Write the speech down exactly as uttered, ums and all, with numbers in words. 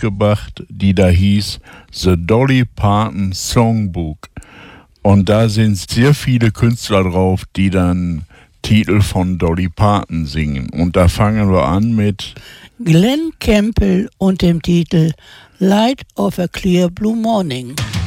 mitgebracht, die da hieß The Dolly Parton Songbook. Und da sind sehr viele Künstler drauf, die dann Titel von Dolly Parton singen. Und da fangen wir an mit Glenn Campbell und dem Titel Light of a Clear Blue Morning.